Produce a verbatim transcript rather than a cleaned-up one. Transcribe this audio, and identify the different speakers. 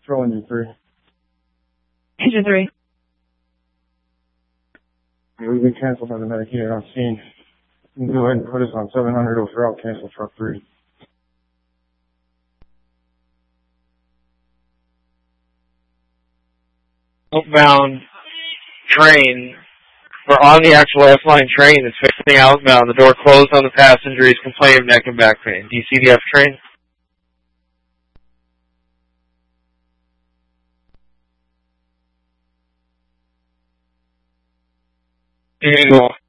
Speaker 1: Throw in three.
Speaker 2: Engine three.
Speaker 1: We've been canceled by the medic here on scene. You can go ahead and put us on seven hundred over out, cancel truck three.
Speaker 3: Outbound train, or on the actual F-line train that's facing outbound. The door closed on the passenger. He's complaining of neck and back pain. Do you see the F train? Eagle.